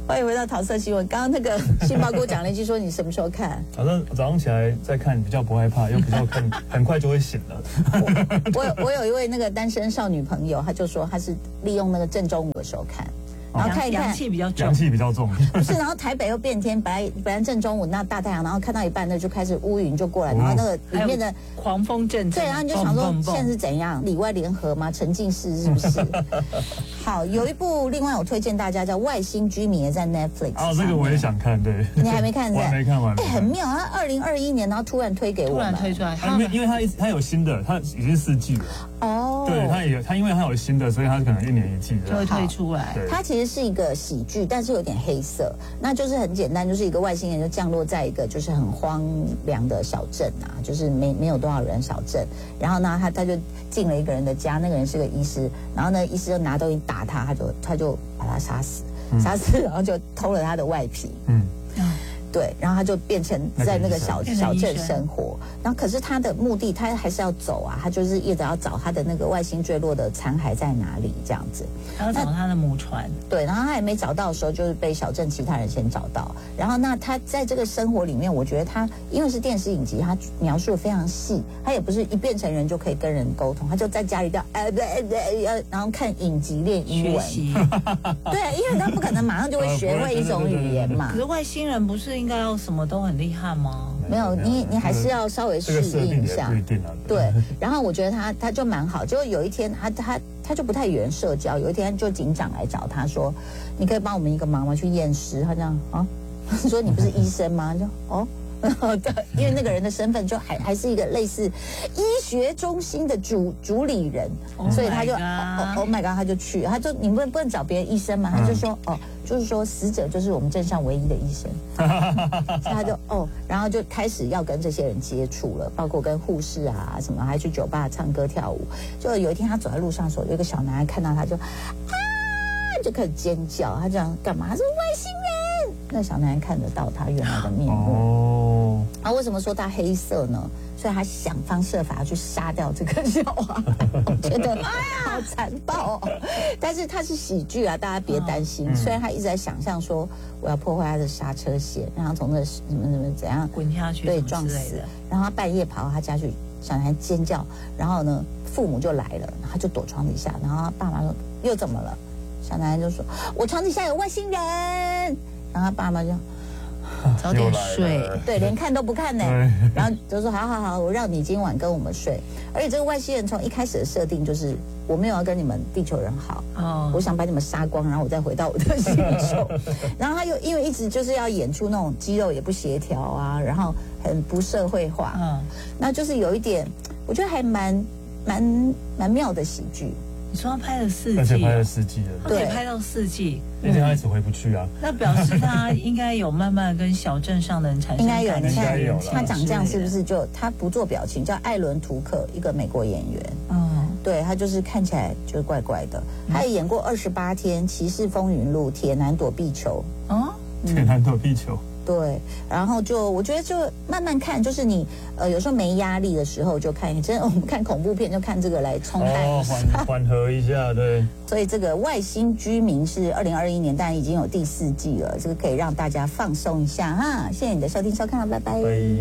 欢迎回到桃色新闻。刚刚那个杏鲍菇讲了一句说你什么时候看？ 反正早上起来再看比较不害怕，又比较看很快就会醒了。 我有一位那个单身少女朋友，她就说她是利用那个正中午的时候看。然后看一看， 阳气比较重， 阳气比较重。 不是，然后台北又变天，本来正中午那大太阳，然后看到一半呢就开始乌云就过来，然后那个里面的狂风阵阵， 对，然后你就想说现在是怎样，里外联合吗？沉浸式是不是？好，有一部另外我推荐大家叫《外星居民》，也在 Netflix。 哦，这个我也想看，对。 你还没看？ 我还没看完。 哎，很妙，他2021年然后突然推给我们， 突然推出来， 因为他有新的，他已经4季了。 哦， 对，他因为他有新的，所以他可能1年1季就会推出来。 它其实是一个喜剧，但是有点黑色。那就是很简单，就是一个外星人就降落在一个就是很荒凉的小镇啊，就是没有多少人小镇。然后呢，他就进了一个人的家，那个人是个医师，然后呢，医师就拿东西打他，他就把他杀死，然后就偷了他的外皮。对，然后他就变成在那个小镇生活，然后可是他的目的他还是要走啊，他就是一直要找他的那个外星坠落的残骸在哪里这样子， 他要找他的母船。 对，然后他还没找到的时候，就是被小镇其他人先找到。然后那他在这个生活里面，我觉得他因为是电视影集，他描述的非常细，他也不是一变成人就可以跟人沟通，他就在家里掉然后看影集练英文。对，因为他不可能马上就会学会一种语言嘛。 可是外星人不是应该要什么都很厉害吗？ 没有，你还是要稍微适应一下。对，然后我觉得他就蛮好，就有一天他就不太与人社交，有一天就警长来找他说，你可以帮我们一个忙吗？去验尸。他这样啊，说你不是医生吗？就哦。对，因为那个人的身份就还是一个类似医学中心的主理人，所以他就Oh my god， 他就去，他就你不能找别人医生吗？他就说就是说死者就是我们镇上唯一的医生，所以他就然后就开始要跟这些人接触了，包括跟护士啊什么，还去酒吧唱歌跳舞。就有一天他走在路上的时候，有一个小男孩看到他就就开始尖叫，他这样干嘛？他说外星人。那小男孩看得到他原来的面目。为什么说他黑色呢？所以他想方设法要去杀掉这个小孩，我觉得好残暴哦。但是他是喜剧啊，大家别担心。虽然他一直在想象说我要破坏他的刹车线，让他从那什么怎样滚下去， 对，撞死。然后他半夜跑到他家去，小男孩尖叫，然后呢父母就来了，他就躲床底下，然后他爸妈说又怎么了？小男孩就说我床底下有外星人，然后他爸妈就早点睡， 对，连看都不看呢。然后就说好，我让你今晚跟我们睡。而且这个外星人从一开始的设定就是我没有要跟你们地球人好，我想把你们杀光，然后我再回到我的星球。然后他又因为一直就是要演出那种肌肉也不协调啊，然后很不社会化，那就是有一点，我觉得还蛮妙的喜剧。 你说他拍了4季， 而且拍了4季了， 他可以拍到4季， 而且他一直回不去啊。 那表示他应该有慢慢跟小镇上的人产生感情。 应该有，他长这样是不是就他不做表情？叫艾伦·图克，一个美国演员。对，他就是看起来就是怪怪的。他也演过28天、骑士风云录、铁男躲避球。 铁男躲避球。 对，然后我觉得就慢慢看，就是你有时候没压力的时候就看，真的我们看恐怖片就看这个来冲淡一下， 缓和一下，对。 所以这个外星居民是2021年，但已经有第4季了，这个可以让大家放松一下哈。谢谢你的收听收看，拜拜。